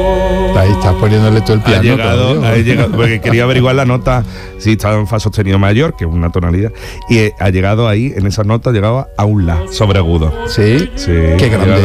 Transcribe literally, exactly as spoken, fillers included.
Ahí estás poniéndole todo el piano. Ha llegado, ha llegado, porque quería averiguar la nota, si estaba en fa sostenido mayor, que es una tonalidad, y ha llegado ahí, en esa nota, llegaba a un la, sobre agudo. Sí, Sí, qué grande.